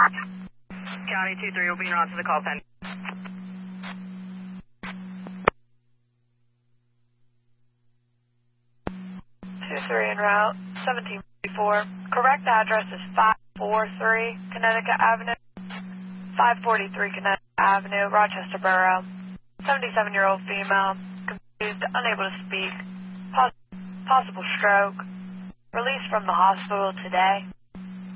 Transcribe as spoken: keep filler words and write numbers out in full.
County two three will be on to the call pen. two three en route, seventeen forty-four. Correct address is five forty-three Connecticut Avenue, five forty-three Connecticut Avenue, Rochester Borough. seventy-seven-year-old female, confused, unable to speak, poss possible stroke. Released from the hospital today.